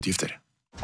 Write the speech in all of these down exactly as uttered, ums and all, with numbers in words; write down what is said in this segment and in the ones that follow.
utgifter.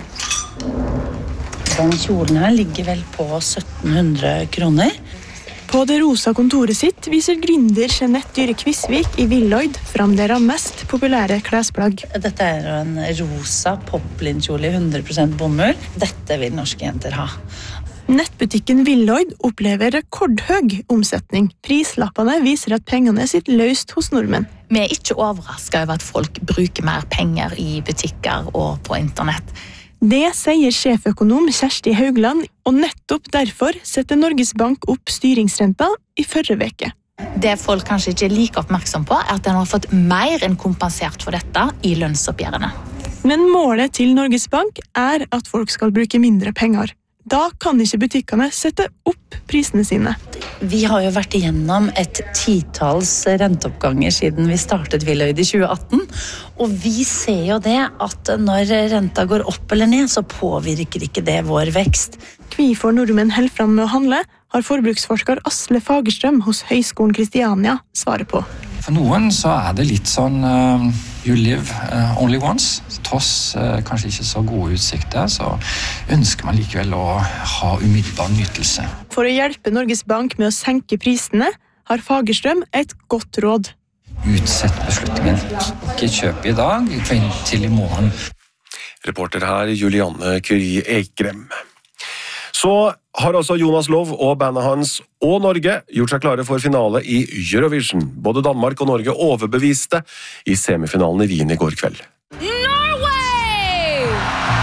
Den kjolen her ligger vel på sytten hundre kroner. På det rosa kontoret sitt viser gründer Jeanette Dyre Kvisvik i Willoyd fram deres mest populære klesplagg. Dette er jo en rosa poplin-kjole i hundre prosent bomull. Dette vil norske jenter ha. Nettbutikken Willoyd opplever rekordhøy omsetning. Prislappene viser at pengene sitter løst hos nordmenn. Vi er ikke overrasket over at folk bruker mer penger i butikker og på internett. Det sier sjeføkonom Kjersti Haugland, og nettopp derfor setter Norges Bank opp styringsrenta i forrige veke. Det folk kanskje ikke er like oppmerksom på, er at den har fått mer enn kompensert for dette i lønnsoppgjørene. Men målet til Norges Bank er at folk skal bruke mindre penger. Da kan ikke butikkene sette opp prisene sine. Vi har jo vært igjennom et titalls renteoppganger siden vi startet Willoyd i tjue atten, og vi ser jo det at når renta går opp eller ned, så påvirker ikke det vår vekst. Hvorfor nordmenn holder fram med å handle, har forbruksforsker Asle Fagerstrøm hos Høgskolen Kristiania svaret på. For noen så er det litt sånn uh, you live uh, only once. Tross uh, kanskje ikke så gode utsikter, så ønsker man likevel å ha umiddelbar nytelse. For å hjelpe Norges Bank med å senke prisene, har Fagerstrøm et godt råd. Utsett beslutningen. Ikke kjøp i dag, vent til i morgen. Reporter her Julianne Curie Eikrem. Så har også Jonas Love og bandet hans og Norge gjort seg klare for finale i Eurovision. Både Danmark og Norge overbeviste i semifinalen i Wien i går kveld. Norway!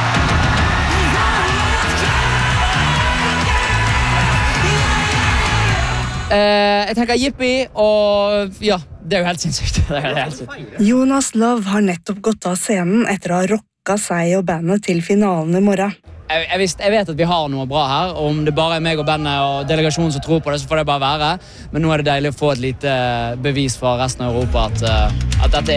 Uh, jeg tenker Yippie, og ja, det er jo helt sinnssykt. Det er helt sinnssykt. Jonas Love har nettopp gått av scenen etter å ha rocka seg og bandet til finalen i morgen. Jeg, jeg, visst, jeg vet at vi har noe bra her, og om det bare er meg og bandet og delegasjonen som tror på det, så får det bare være. Men nå er det deilig å få et lite bevis fra resten av Europa at, at dette er